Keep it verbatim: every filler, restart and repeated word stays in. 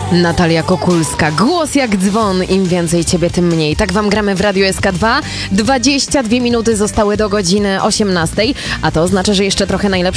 Natalia Kokulska. Głos jak dzwon, im więcej ciebie, tym mniej. Tak wam gramy w Radiu S K dwa. dwadzieścia dwie minuty zostały do godziny osiemnastej, a to oznacza, że jeszcze trochę najlepszych